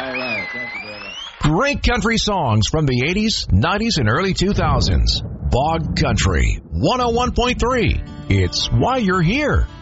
right. Thank you very much. Great country songs from the 80s, 90s, and early 2000s. Bog Country 101.3. It's why you're here.